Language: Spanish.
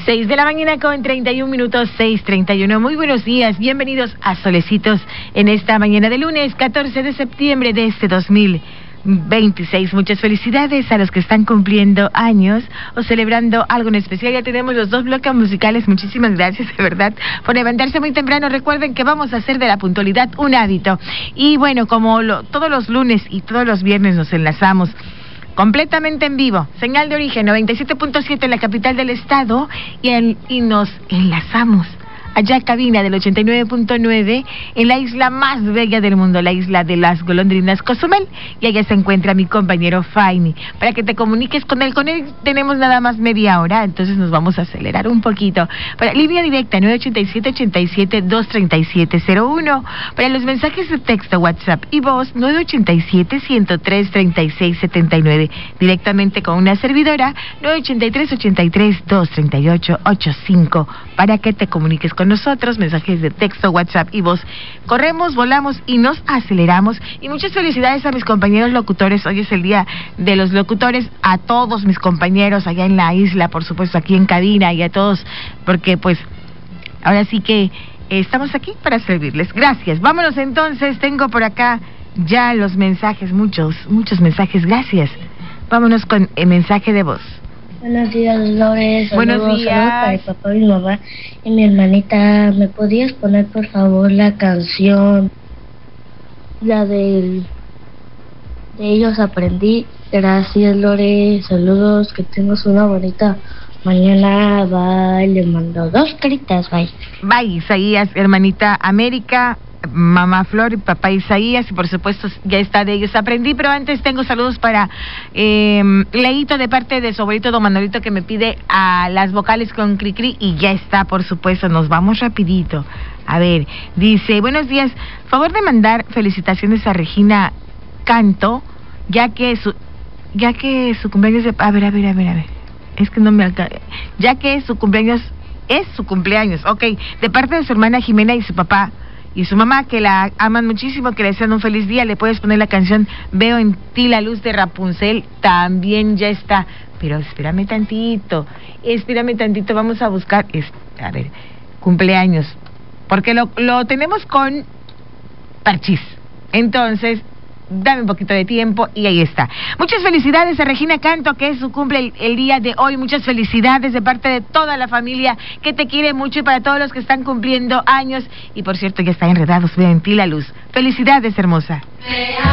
6 de la mañana con 31 minutos, 6:31. Muy buenos días, bienvenidos a Solecitos en esta mañana de lunes 14 de septiembre de este 2026. Muchas felicidades a los que están cumpliendo años o celebrando algo en especial. Ya tenemos los 2 bloques musicales. Muchísimas gracias, de verdad, por levantarse muy temprano. Recuerden que vamos a hacer de la puntualidad un hábito. Y bueno, como todos los lunes y todos los viernes nos enlazamos completamente en vivo, señal de origen 97.7 en la capital del estado, y nos enlazamos allá cabina del 89.9 en la isla más bella del mundo, la isla de las golondrinas, Cozumel, y allá se encuentra mi compañero Faini, para que te comuniques con él. Con él tenemos nada más media hora, entonces nos vamos a acelerar un poquito. Para línea directa 987-87-237-01, para los mensajes de texto, WhatsApp y voz 987-103-3679, directamente con una servidora 983-83-238-85, para que te comuniques con nosotros, mensajes de texto, WhatsApp y voz. Corremos, volamos y nos aceleramos. Y muchas felicidades a mis compañeros locutores. Hoy es el día de los locutores. A todos mis compañeros allá en la isla, por supuesto, aquí en cabina, y a todos, porque pues ahora sí que estamos aquí para servirles. Gracias. Vámonos entonces. Tengo por acá ya los mensajes, muchos mensajes. Gracias. Vámonos con el mensaje de voz. Buenos días, Lores. Buenos días. Saludos para mi papá, mi mamá y mi hermanita. ¿Me podías poner, por favor, la canción? La de ellos aprendí. Gracias, Lores. Saludos. Que tengas una bonita mañana. Bye. Le mando 2 caritas. Bye. Bye, Isaías, hermanita América, mamá Flor y papá Isaías, y por supuesto ya está de ellos aprendí. Pero antes tengo saludos para Leito, de parte de su abuelito Don Manolito, que me pide a las vocales con Cricri, y ya está, por supuesto. Nos vamos rapidito. A ver, dice: buenos días, favor de mandar felicitaciones a Regina Canto, ya que su cumpleaños de... A ver, es que no me alcanza. Ya que su cumpleaños es su cumpleaños, ok, de parte de su hermana Jimena y su papá y su mamá, que la aman muchísimo, que le desean un feliz día. Le puedes poner la canción Veo en ti la luz de Rapunzel. También ya está. Pero espérame tantito, vamos a buscar, a ver, cumpleaños, porque lo tenemos con Parchís. Entonces, dame un poquito de tiempo y ahí está. Muchas felicidades a Regina Canto, que es su cumple el día de hoy. Muchas felicidades de parte de toda la familia que te quiere mucho, y para todos los que están cumpliendo años. Y por cierto, ya está Enredados, Veo en ti la luz. Felicidades, hermosa.